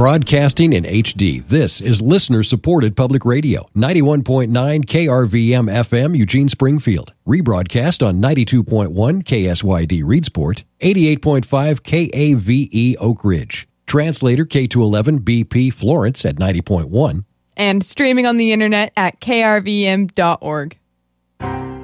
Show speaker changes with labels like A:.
A: Broadcasting in HD, this is listener-supported public radio, 91.9 KRVM FM, Eugene, Springfield. Rebroadcast on 92.1 KSYD Reedsport, 88.5 KAVE Oak Ridge. Translator K211 BP Florence at 90.1.
B: And streaming on the internet at krvm.org.